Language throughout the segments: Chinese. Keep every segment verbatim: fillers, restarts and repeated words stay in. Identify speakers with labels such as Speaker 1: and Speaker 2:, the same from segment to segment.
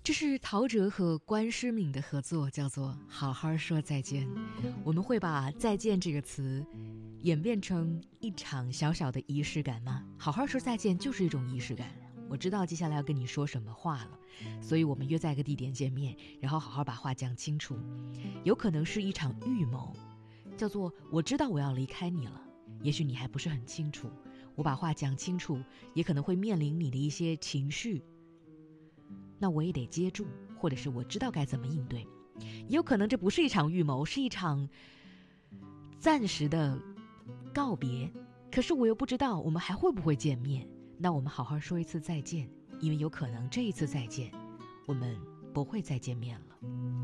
Speaker 1: 这是陶喆和关诗敏的合作，叫做好好说再见。我们会把再见这个词演变成一场小小的仪式感吗？好好说再见就是一种仪式感。我知道接下来要跟你说什么话了，所以我们约在一个地点见面，然后好好把话讲清楚。有可能是一场预谋，叫做我知道我要离开你了，也许你还不是很清楚，我把话讲清楚，也可能会面临你的一些情绪，那我也得接住，或者是我知道该怎么应对。也有可能这不是一场预谋，是一场暂时的告别，可是我又不知道我们还会不会见面。那我们好好说一次再见，因为有可能这一次再见我们不会再见面了。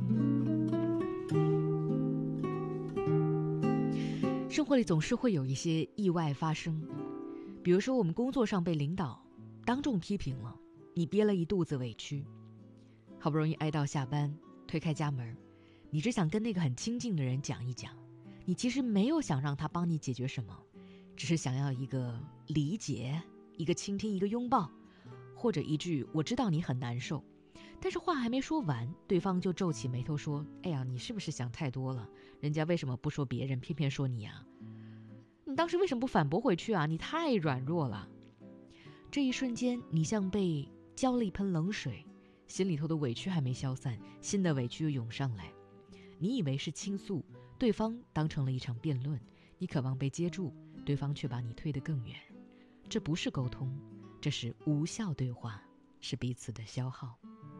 Speaker 1: 生活里总是会有一些意外发生，比如说我们工作上被领导当众批评了，你憋了一肚子委屈，好不容易挨到下班，推开家门，你只想跟那个很亲近的人讲一讲，你其实没有想让他帮你解决什么，只是想要一个理解，一个倾听，一个拥抱，或者一句我知道你很难受。但是话还没说完，对方就皱起眉头说，哎呀，你是不是想太多了，人家为什么不说别人，偏偏说你啊？你当时为什么不反驳回去啊？你太软弱了。这一瞬间你像被浇了一盆冷水，心里头的委屈还没消散，新的委屈又涌上来。你以为是倾诉，对方当成了一场辩论，你渴望被接住，对方却把你推得更远。这不是沟通，这是无效对话，是彼此的消耗。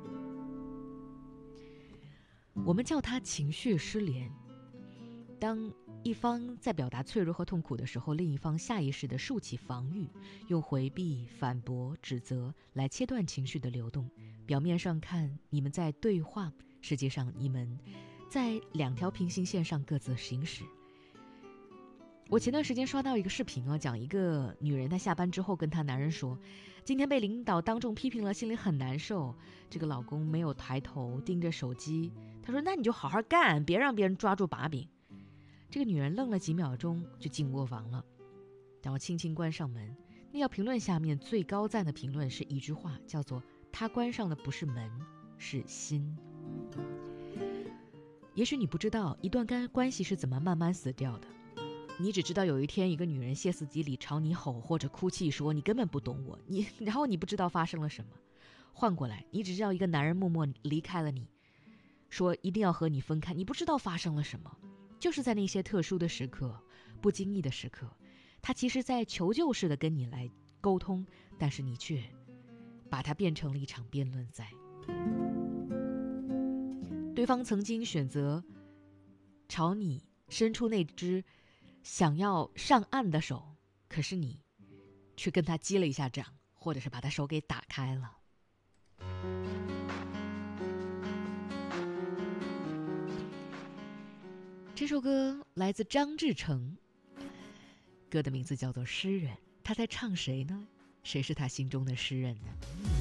Speaker 1: 我们叫它情绪失联。当一方在表达脆弱和痛苦的时候，另一方下意识地竖起防御，用回避、反驳、指责来切断情绪的流动。表面上看你们在对话，实际上你们在两条平行线上各自行驶。我前段时间刷到一个视频啊，讲一个女人她下班之后跟她男人说，今天被领导当众批评了，心里很难受。这个老公没有抬头，盯着手机，他说那你就好好干，别让别人抓住把柄。这个女人愣了几秒钟就进卧房了，然后轻轻关上门。那条评论下面最高赞的评论是一句话，叫做她关上的不是门，是心。也许你不知道一段干关系是怎么慢慢死掉的，你只知道有一天一个女人歇斯底里朝你吼或者哭泣说你根本不懂我，你然后你不知道发生了什么。换过来，你只知道一个男人默默离开了你，说一定要和你分开，你不知道发生了什么。就是在那些特殊的时刻，不经意的时刻，他其实在求救似的跟你来沟通，但是你却把它变成了一场辩论赛。对方曾经选择朝你伸出那只想要上岸的手，可是你却跟他击了一下掌，或者是把他手给打开了。这首歌来自张志成，歌的名字叫做《诗人》，他在唱谁呢？谁是他心中的诗人呢？